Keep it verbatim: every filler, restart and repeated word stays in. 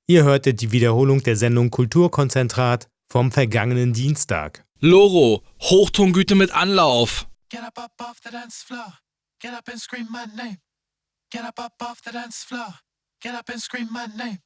Ihr hörtet die Wiederholung der Sendung Kulturkonzentrat vom vergangenen Dienstag. Loro, Hochtongüte mit Anlauf. Get up, up off the dance floor. Get up and scream my name. Get up, up off the dance floor. Get up and scream my name.